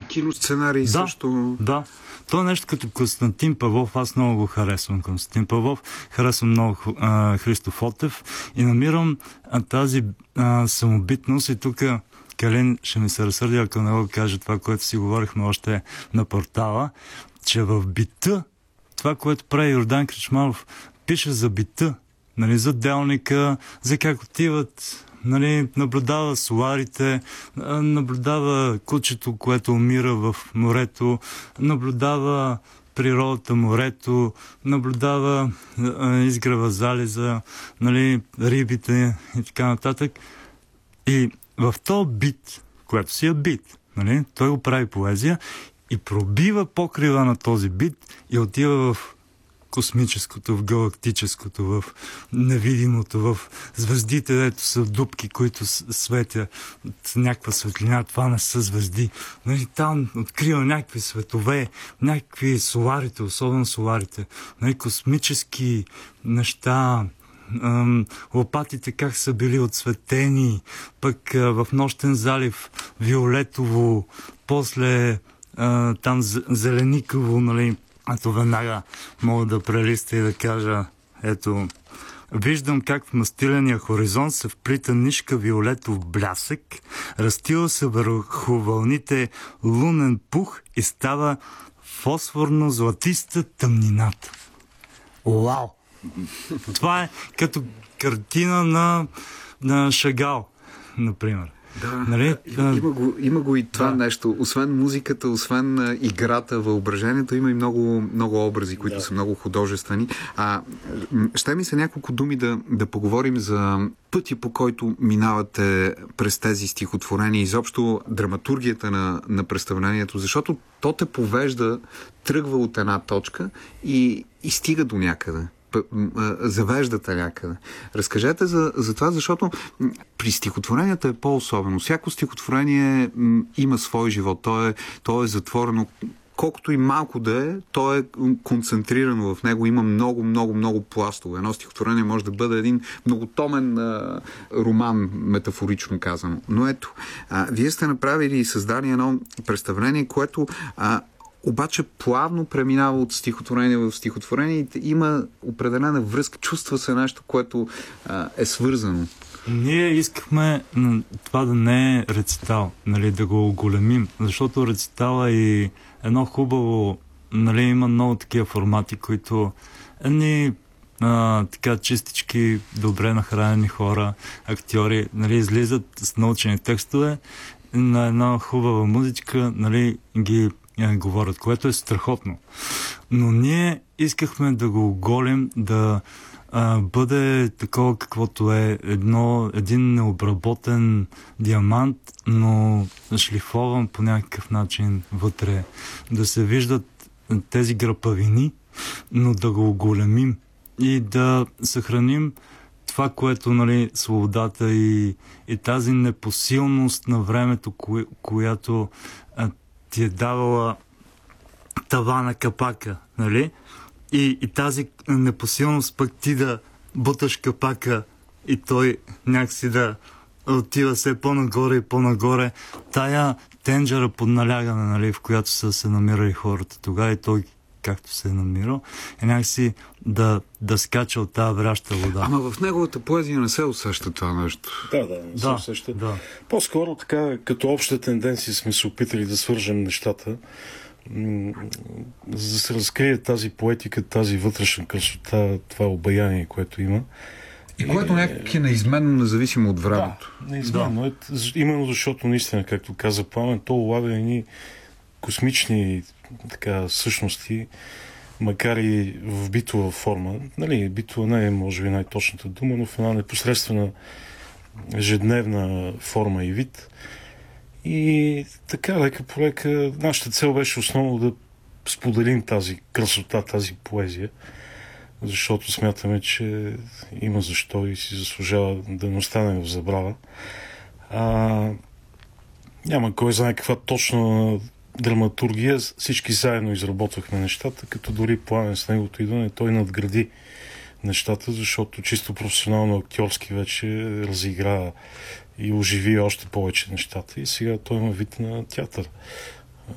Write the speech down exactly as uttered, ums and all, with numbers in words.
Киносценарий да, също. Да, то е нещо като Константин Павлов. Аз много го харесвам. Константин Павлов. Харесвам много а, Христо Фотев. И намирам а, тази а, самобитност. И тук Калин ще ми се разсърди, ако не го каже това, което си говорихме още на портала, че в бита, това, което прави Йордан Кричмаров, пише за бита, нали, за делника, за как отиват, нали, наблюдава соларите, наблюдава кучето, което умира в морето, наблюдава природата, морето, наблюдава изгрева залеза, нали, рибите и така нататък. И в този бит, което си е бит, нали, той го прави поезия и пробива покрива на този бит и отива в космическото, в галактическото, в невидимото, в звездите, дето са дупки, които светят с някаква светлина. Това не са звезди. Нали, там открива някакви светове, някакви соларите, особено соларите. Нали, космически неща, ъм, лопатите как са били отсветени, пък а, в Нощен залив виолетово, после а, там зелениково, нали. Ато веднага мога да прелиста и да кажа, ето, виждам как в мастиления хоризонт се вплита нишка виолетов блясък, разтила се върху вълните лунен пух и става фосфорно-златиста тъмнината. Уау! Това е като картина на, на Шагал, например. Да, нали? има, го, има го и това да. нещо. Освен музиката, освен играта, въображението, има и много, много образи, които да. са много художествени. А, ще ми се няколко думи да, да поговорим за пътя, по който минавате през тези стихотворения, изобщо драматургията на, на представлението, защото то те повежда, тръгва от една точка и, и стига до някъде. Завеждате някъде. Разкажете за, за това, защото при стихотворенията е по-особено. Всяко стихотворение м, има свой живот. То е, то е затворено. Колкото и малко да е, то е концентрирано в него. Има много, много, много пластове. Едно стихотворение може да бъде един многотомен а, роман, метафорично казано. Но ето, а, вие сте направили и създали едно представление, което а, обаче плавно преминава от стихотворение в стихотворение и има определена връзка. Чувства се нещо, което а, е свързано. Ние искахме това да не е рецитал, нали, да го оголемим, защото рецитала и едно хубаво, нали, има много такива формати, които едни а, така чистички, добре нахранени хора, актьори, нали, излизат с научени текстове на една хубава музичка, нали, ги говорят, което е страхотно. Но ние искахме да го оголим, да а, бъде такова каквото е едно, един необработен диамант, но шлифован по някакъв начин вътре. Да се виждат тези грапавини, но да го оголемим и да съхраним това, което, нали, свободата и, и тази непосилност на времето, кое, която а, ти е давала тавана капака, нали? И, и тази непосилност пък ти да буташ капака и той някакси да отива все по-нагоре и по-нагоре. Тая тенджера под налягане, нали, в която са се намирали хората тогава и той, както се е намирал, е някакси да, да скача от тази вряща вода. Ама в неговата поезия не се усеща това нещо. Да, да, не се да, усеща. Да. По-скоро така, като обща тенденция сме се опитали да свържем нещата, м- за да се разкрие тази поетика, тази вътрешна красота, това обаяние, което има. И което някак е неизменно, независимо от времето. Да, неизменно. Да. Именно защото наистина, както каза Пламен, то улавя едни космични така, същности, макар и в битова форма. Нали, битова не е, може би, най-точната дума, но в една непосредствена ежедневна форма и вид. И така, лека по лека, нашата цел беше основно да споделим тази красота, тази поезия, защото смятаме, че има защо и си заслужава да не остане в забрава. А, няма кой знае каква точна драматургия. Всички заедно изработвахме нещата, като дори Пламен с неговото идване той надгради нещата, защото чисто професионално актьорски вече разигра и оживи още повече нещата и сега той има вид на театър.